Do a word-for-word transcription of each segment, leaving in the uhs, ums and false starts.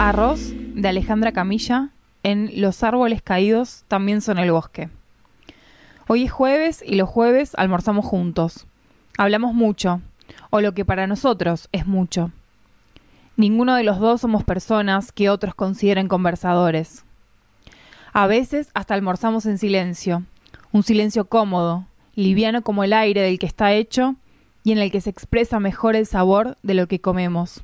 Arroz, de Alejandra Camilla, en Los árboles caídos también son el bosque. Hoy es jueves y los jueves almorzamos juntos. Hablamos mucho, o lo que para nosotros es mucho. Ninguno de los dos somos personas que otros consideren conversadores. A veces hasta almorzamos en silencio, un silencio cómodo, liviano como el aire del que está hecho y en el que se expresa mejor el sabor de lo que comemos.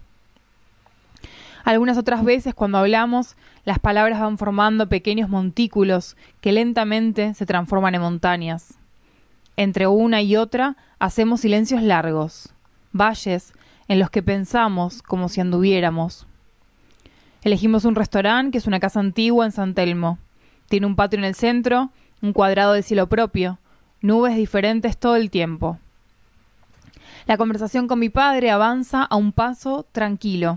Algunas otras veces cuando hablamos, las palabras van formando pequeños montículos que lentamente se transforman en montañas. Entre una y otra hacemos silencios largos, valles en los que pensamos como si anduviéramos. Elegimos un restaurante que es una casa antigua en San Telmo. Tiene un patio en el centro, un cuadrado de cielo propio, nubes diferentes todo el tiempo. La conversación con mi padre avanza a un paso tranquilo.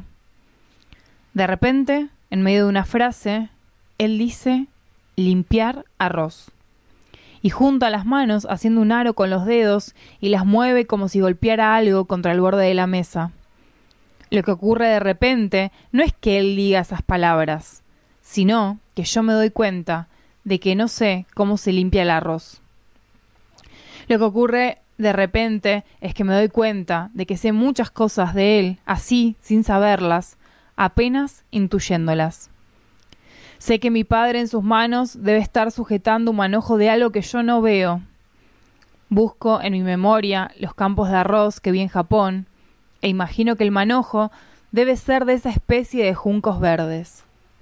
De repente, en medio de una frase, él dice limpiar arroz. Y junta las manos haciendo un aro con los dedos y las mueve como si golpeara algo contra el borde de la mesa. Lo que ocurre de repente no es que él diga esas palabras, sino que yo me doy cuenta de que no sé cómo se limpia el arroz. Lo que ocurre de repente es que me doy cuenta de que sé muchas cosas de él, así, sin saberlas, apenas intuyéndolas. Sé que mi padre en sus manos debe estar sujetando un manojo de algo que yo no veo. Busco en mi memoria los campos de arroz que vi en Japón e imagino que el manojo debe ser de esa especie de juncos verdes.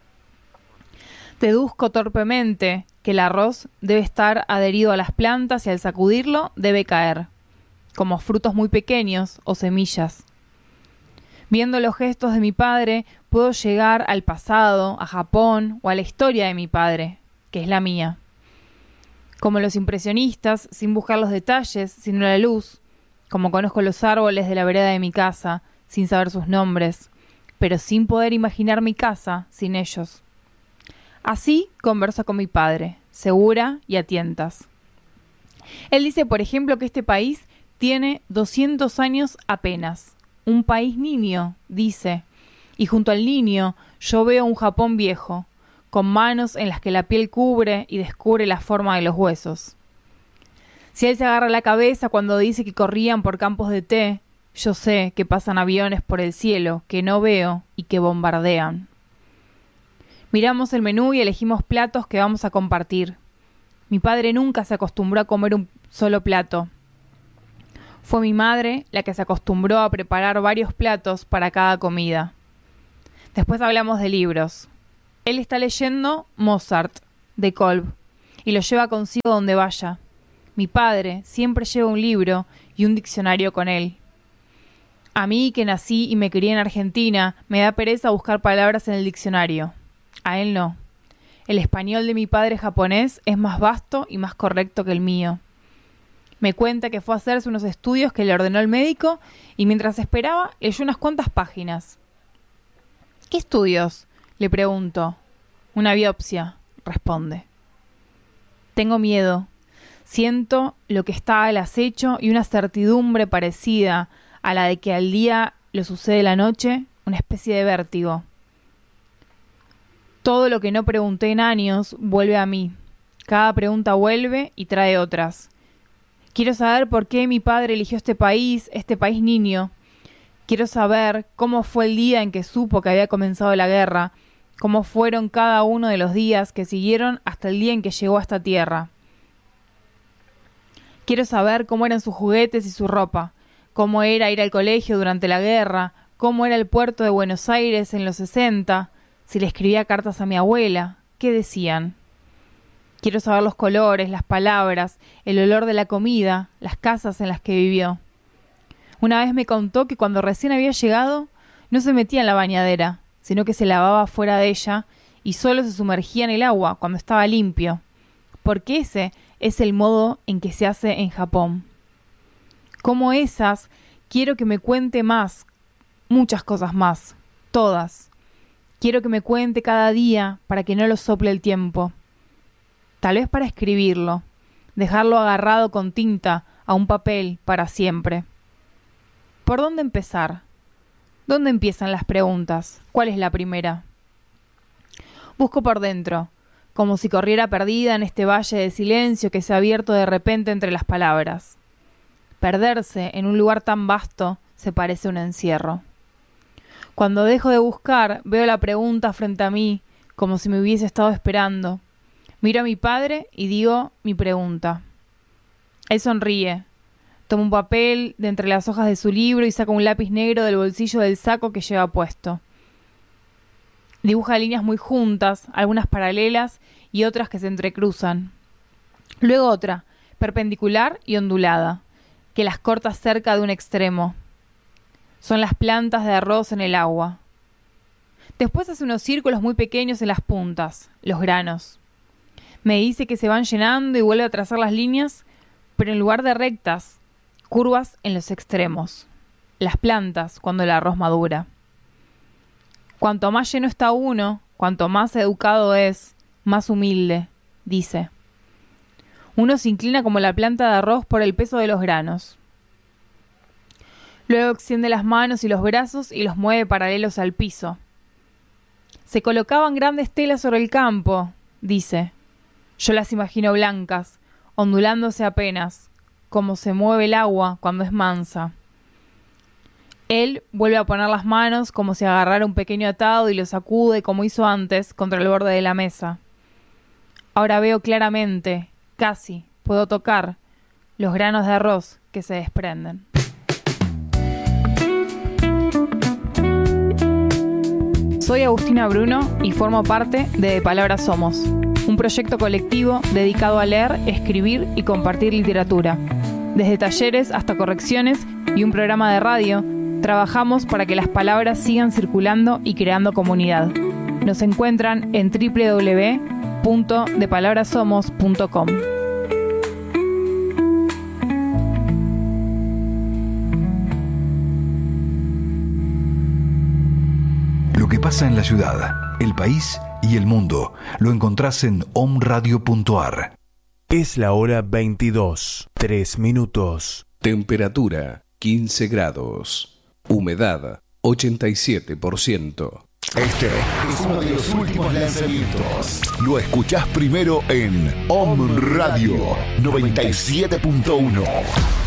Deduzco torpemente que el arroz debe estar adherido a las plantas y al sacudirlo debe caer, como frutos muy pequeños o semillas. Viendo los gestos de mi padre, puedo llegar al pasado, a Japón o a la historia de mi padre, que es la mía. Como los impresionistas, sin buscar los detalles, sino la luz, como conozco los árboles de la vereda de mi casa, sin saber sus nombres, pero sin poder imaginar mi casa sin ellos. Así converso con mi padre, segura y a tientas. Él dice, por ejemplo, que este país tiene doscientos años apenas. Un país niño, dice, y junto al niño yo veo un Japón viejo, con manos en las que la piel cubre y descubre la forma de los huesos. Si él se agarra la cabeza cuando dice que corrían por campos de té, yo sé que pasan aviones por el cielo que no veo y que bombardean. Miramos el menú y elegimos platos que vamos a compartir. Mi padre nunca se acostumbró a comer un solo plato. Fue mi madre la que se acostumbró a preparar varios platos para cada comida. Después hablamos de libros. Él está leyendo Mozart, de Kolb, y lo lleva consigo donde vaya. Mi padre siempre lleva un libro y un diccionario con él. A mí, que nací y me crié en Argentina, me da pereza buscar palabras en el diccionario. A él no. El español de mi padre japonés es más vasto y más correcto que el mío. Me cuenta que fue a hacerse unos estudios que le ordenó el médico y mientras esperaba leyó unas cuantas páginas. ¿Qué estudios?, le pregunto. Una biopsia, responde. Tengo miedo. Siento lo que está al acecho y una certidumbre parecida a la de que al día lo sucede la noche, una especie de vértigo. Todo lo que no pregunté en años vuelve a mí. Cada pregunta vuelve y trae otras. Quiero saber por qué mi padre eligió este país, este país niño. Quiero saber cómo fue el día en que supo que había comenzado la guerra, cómo fueron cada uno de los días que siguieron hasta el día en que llegó a esta tierra. Quiero saber cómo eran sus juguetes y su ropa, cómo era ir al colegio durante la guerra, cómo era el puerto de Buenos Aires en los sesenta, si le escribía cartas a mi abuela, qué decían. Quiero saber los colores, las palabras, el olor de la comida, las casas en las que vivió. Una vez me contó que cuando recién había llegado no se metía en la bañadera, sino que se lavaba fuera de ella y solo se sumergía en el agua cuando estaba limpio, porque ese es el modo en que se hace en Japón. Como esas, quiero que me cuente más, muchas cosas más, todas. Quiero que me cuente cada día para que no lo sople el tiempo. Tal vez para escribirlo, dejarlo agarrado con tinta a un papel para siempre. ¿Por dónde empezar? ¿Dónde empiezan las preguntas? ¿Cuál es la primera? Busco por dentro, como si corriera perdida en este valle de silencio que se ha abierto de repente entre las palabras. Perderse en un lugar tan vasto se parece a un encierro. Cuando dejo de buscar, veo la pregunta frente a mí, como si me hubiese estado esperando. Miro a mi padre y digo mi pregunta. Él sonríe. Toma un papel de entre las hojas de su libro y saca un lápiz negro del bolsillo del saco que lleva puesto. Dibuja líneas muy juntas, algunas paralelas y otras que se entrecruzan. Luego otra, perpendicular y ondulada, que las corta cerca de un extremo. Son las plantas de arroz en el agua. Después hace unos círculos muy pequeños en las puntas, los granos. Me dice que se van llenando y vuelve a trazar las líneas, pero en lugar de rectas, curvas en los extremos. Las plantas cuando el arroz madura. Cuanto más lleno está uno, cuanto más educado es, más humilde, dice. Uno se inclina como la planta de arroz por el peso de los granos. Luego extiende las manos y los brazos y los mueve paralelos al piso. Se colocaban grandes telas sobre el campo, dice. Yo las imagino blancas, ondulándose apenas, como se mueve el agua cuando es mansa. Él vuelve a poner las manos como si agarrara un pequeño atado y lo sacude como hizo antes contra el borde de la mesa. Ahora veo claramente, casi, puedo tocar los granos de arroz que se desprenden. Soy Agustina Bruno y formo parte de De Palabras Somos, un proyecto colectivo dedicado a leer, escribir y compartir literatura. Desde talleres hasta correcciones y un programa de radio, trabajamos para que las palabras sigan circulando y creando comunidad. Nos encuentran en doble u doble u doble u punto de palabras somos punto com. Lo que pasa en la ciudad, el país y el mundo lo encontrás en om radio punto a r. Es la hora veintidós, tres minutos. Temperatura quince grados. Humedad ochenta y siete por ciento. Este es uno de los últimos lanzamientos. Lo escuchás primero en Om Radio noventa y siete punto uno.